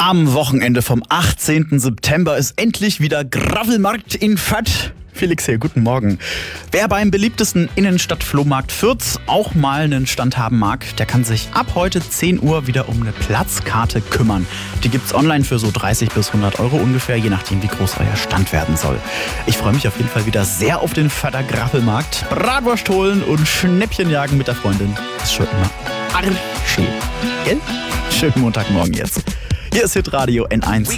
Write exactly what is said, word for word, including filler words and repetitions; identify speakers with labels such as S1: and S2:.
S1: Am Wochenende vom achtzehnten September ist endlich wieder Gravelmarkt in Fürth. Felix hier, guten Morgen. Wer beim beliebtesten Innenstadt-Flohmarkt Fürth auch mal einen Stand haben mag, der kann sich ab heute zehn Uhr wieder um eine Platzkarte kümmern. Die gibt's online für so dreißig bis hundert Euro ungefähr, je nachdem wie groß euer Stand werden soll. Ich freue mich auf jeden Fall wieder sehr auf den Fürther Gravelmarkt. Bratwurst holen und Schnäppchen jagen mit der Freundin. Das ist schon immer arschschön. Gell? Schönen Montagmorgen jetzt. Hier ist Hitradio N eins.